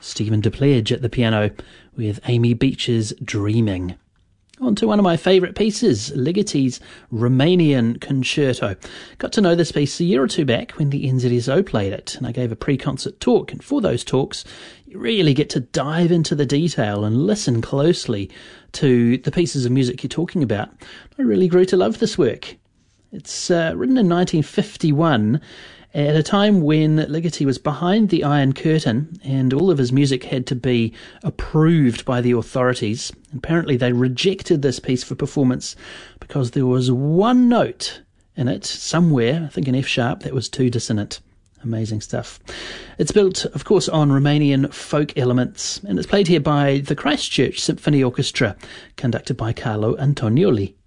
Stephen Depledge at the piano with Amy Beach's Dreaming. On to one of my favourite pieces, Ligeti's Romanian Concerto. Got to know this piece a year or two back when the NZSO played it, and I gave a pre-concert talk, and for those talks you really get to dive into the detail and listen closely to the pieces of music you're talking about. I really grew to love this work. It's written in 1951, at a time when Ligeti was behind the Iron Curtain and all of his music had to be approved by the authorities. Apparently they rejected this piece for performance because there was one note in it somewhere, I think an F sharp, that was too dissonant. Amazing stuff. It's built, of course, on Romanian folk elements, and it's played here by the Christchurch Symphony Orchestra, conducted by Carlo Antonioli.